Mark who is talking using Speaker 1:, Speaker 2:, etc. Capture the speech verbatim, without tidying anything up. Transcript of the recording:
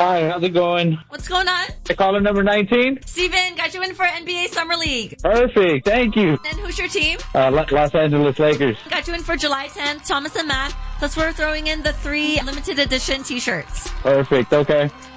Speaker 1: Hi, how's it going?
Speaker 2: What's going on?
Speaker 1: Caller number nineteen?
Speaker 2: Steven, got you in for N B A Summer League.
Speaker 1: Perfect, thank you.
Speaker 2: And who's your team?
Speaker 1: Uh, Los Angeles Lakers.
Speaker 2: Got you in for July tenth, Thomas and Matt. Plus we're throwing in the three limited edition t-shirts.
Speaker 1: Perfect, okay.